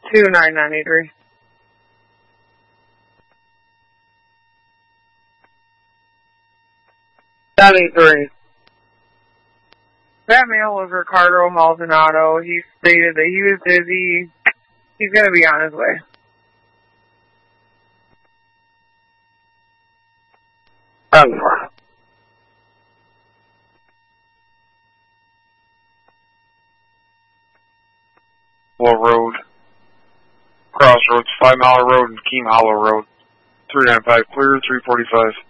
29983. That male was Ricardo Maldonado. He stated that he was busy. He's going to be on his way. Wall Road, Crossroads, 5 Mile Road and Keene Hollow Road. 395 clear, 345.